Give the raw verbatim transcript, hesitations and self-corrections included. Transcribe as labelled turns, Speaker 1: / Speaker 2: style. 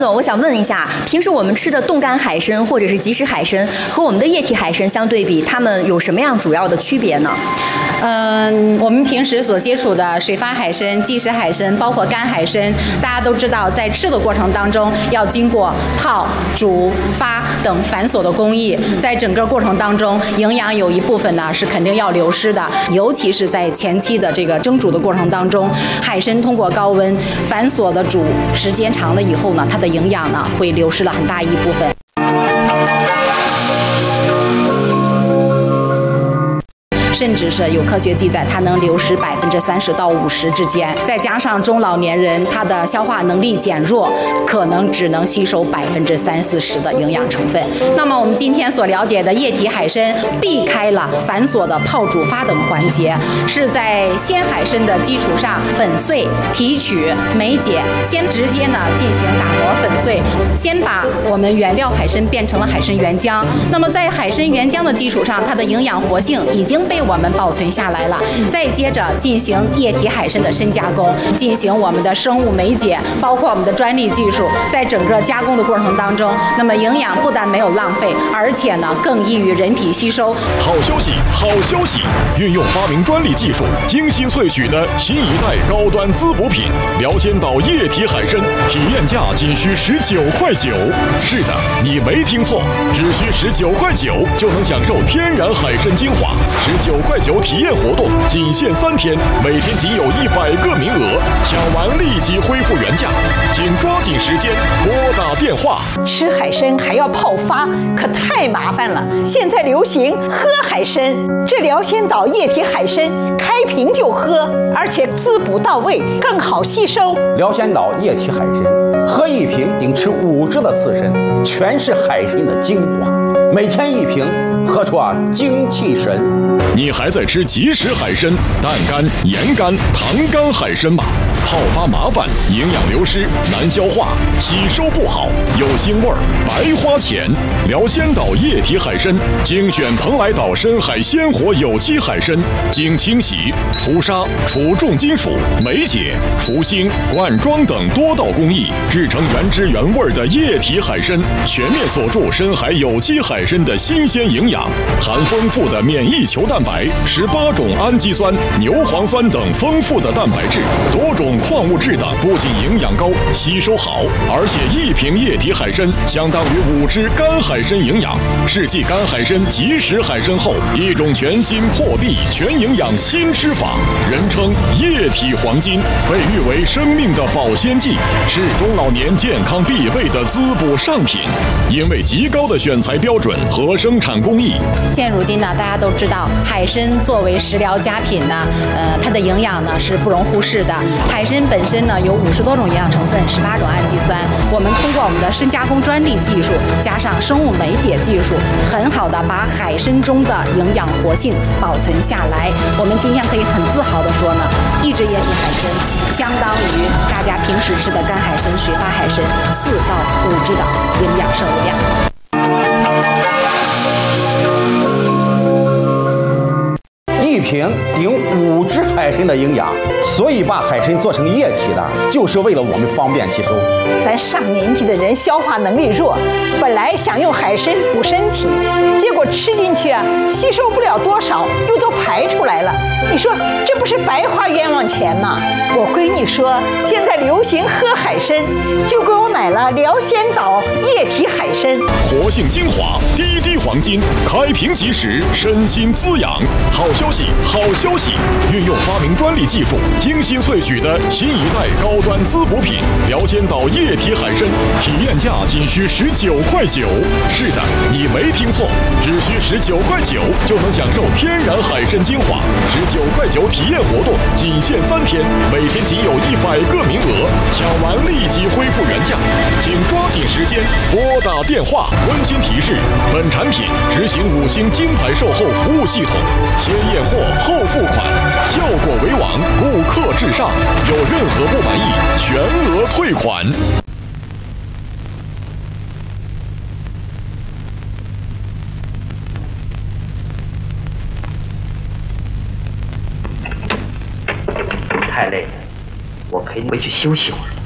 Speaker 1: 总，我想问一下，平时我们吃的冻干海参或者是即食海参和我们的液体海参相对比，它们有什么样主要的区别呢？
Speaker 2: 嗯，我们平时所接触的水发海参、即食海参，包括干海参，大家都知道，在吃的过程当中要经过泡、煮、发等繁琐的工艺，在整个过程当中，营养有一部分呢是肯定要流失的，尤其是在前期的这个蒸煮的过程当中，海参通过高温繁琐的煮，时间长了以后呢，它的营养呢会流失了很大一部分。甚至是有科学记载，它能流失百分之三十到五十之间。再加上中老年人他的消化能力减弱，可能只能吸收百分之三四十的营养成分。那么我们今天所了解的液体海参，避开了繁琐的泡、煮、发等环节，是在鲜海参的基础上粉碎、提取、梅解，先直接呢进行打磨粉碎，先把我们原料海参变成了海参原浆。那么在海参原浆的基础上，它的营养活性已经被我们保存下来了，再接着进行液体海参的深加工，进行我们的生物梅解，包括我们的专利技术，在整个加工的过程当中，那么营养不但没有浪费，而且呢更易于人体吸收。
Speaker 3: 好消息，好消息！运用发明专利技术，精心萃取的新一代高端滋补品辽仙岛液体海参，体验价仅需十九块九。是的，你没听错，只需十九块九就能享受天然海参精华。十九块九体验活动仅限三天，每天仅有一百个名额，抢完立即恢复原价，请抓紧时间拨打电话。
Speaker 4: 吃海参还要泡发，可太麻烦了。现在流行喝海参，这辽仙岛液体海参开瓶就喝，而且滋补到位，更好吸收。
Speaker 5: 辽仙岛液体海参，喝一瓶顶吃五只的刺参，全是海参的精华，每天一瓶，喝出啊精气神。
Speaker 3: 你还在吃即食海参、淡干、盐干、糖干海参吗？泡发麻烦，营养流失，难消化，吸收不好，有腥味儿，白花钱。辽仙岛液体海参精选蓬莱岛深海鲜活有机海参，经清洗、除沙、除重金属、梅解、除腥、灌装等多道工艺，制成原汁原味的液体海参，全面锁住深海有机海参的新鲜营养，含丰富的免疫球蛋白、十八种氨基酸、牛磺酸等丰富的蛋白质，多种矿物质等，不仅营养高、吸收好，而且一瓶液体海参相当于五只干海参营养。是继干海参、即食海参后，一种全新破壁全营养新吃法，人称液体黄金，被誉为生命的保鲜剂，是中老年健康必备的滋补上品。因为极高的选材标准和生产工艺，
Speaker 2: 现如今呢，大家都知道，海参作为食疗佳品呢，呃，它的营养呢是不容忽视的。海参本身呢有五十多种营养成分，十八种氨基酸。我们通过我们的深加工专利技术，加上生物梅解技术，很好的把海参中的营养活性保存下来。我们今天可以很自豪的说呢，一只液体海参相当于大家平时吃的干海参、水发海参四到五只的营养摄入量。
Speaker 5: 一瓶顶五只海参的营养，所以把海参做成液体的，就是为了我们方便吸收。
Speaker 4: 咱上年纪的人消化能力弱，本来想用海参补身体，结果吃进去啊，吸收不了多少，又都排出来了。你说这不是白花冤枉钱吗？我闺女说现在流行喝海参，就给我买了辽仙岛液体海参，
Speaker 3: 活性精华，滴滴黄金，开瓶即食，身心滋养。好消息，好消息！运用发明专利技术，精心萃取的新一代高端滋补品辽仙岛液体海参，体验价仅需十九块九。是的，你没听错，只需十九块九就能享受天然海参精华。十九块九体验活动仅限三天，每天仅有一百个名额，抢完立即恢复原价，请抓紧时间拨打电话。温馨提示：本产品执行五星金牌售后服务系统，先验货后付款，效果为王，顾客至上，有任何不满意全额退款。
Speaker 6: 太累了，我陪你回去休息会儿。